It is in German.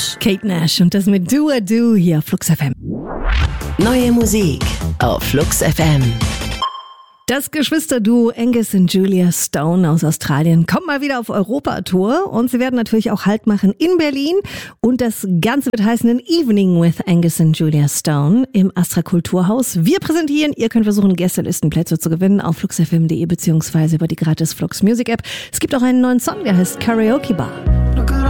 Lounge. Kate Nash und das mit Do a Do hier auf Flux FM. Neue Musik auf Flux FM. Das Geschwisterduo Angus und Julia Stone aus Australien kommt mal wieder auf Europa-Tour und sie werden natürlich auch Halt machen in Berlin. Und das Ganze wird heißen An Evening with Angus und Julia Stone im Astra Kulturhaus. Wir präsentieren, ihr könnt versuchen, Gästelistenplätze zu gewinnen auf fluxfm.de bzw. über die gratis Flux Music App. Es gibt auch einen neuen Song, der heißt Karaoke Bar.